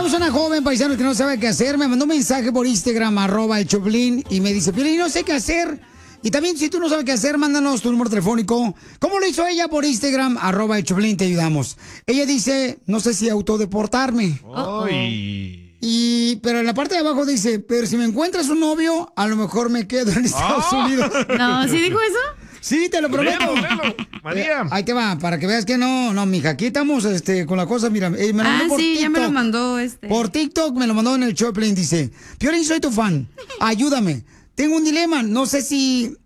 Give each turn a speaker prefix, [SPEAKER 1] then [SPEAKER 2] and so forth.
[SPEAKER 1] tenemos una joven paisano que no sabe qué hacer. Me mandó un mensaje por Instagram, @el Choplin, y me dice, Piolín, no sé qué hacer. Y también, si tú no sabes qué hacer, mándanos tu número telefónico. ¿Cómo lo hizo ella por Instagram? @el Choplin, te ayudamos. Ella dice, no sé si autodeportarme. Pero en la parte de abajo dice, pero si me encuentras un novio, a lo mejor me quedo en Estados Unidos.
[SPEAKER 2] No, ¿sí dijo eso?
[SPEAKER 1] Sí, te lo prometo.
[SPEAKER 3] Léelo. María.
[SPEAKER 1] Ahí te va, para que veas que no, mija, aquí estamos con la cosa, mira, me lo mandó por
[SPEAKER 2] sí,
[SPEAKER 1] TikTok.
[SPEAKER 2] ya me lo mandó
[SPEAKER 1] Por TikTok me lo mandó en el Choplin, dice, Piolín, soy tu fan, ayúdame. Tengo un dilema, no sé si